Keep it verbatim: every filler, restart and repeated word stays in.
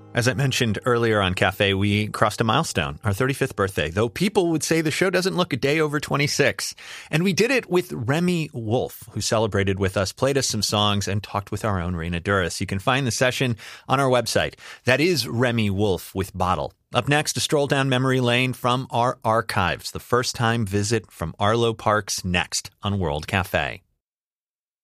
As I mentioned earlier on Cafe, we crossed a milestone, our thirty-fifth birthday, though people would say the show doesn't look a day over twenty-six. And we did it with Remy Wolf, who celebrated with us, played us some songs, and talked with our own Raina Douris. You can find the session on our website. That is Remy Wolf with Bottle. Up next, a stroll down memory lane from our archives. The first time visit from Arlo Parks next on World Cafe.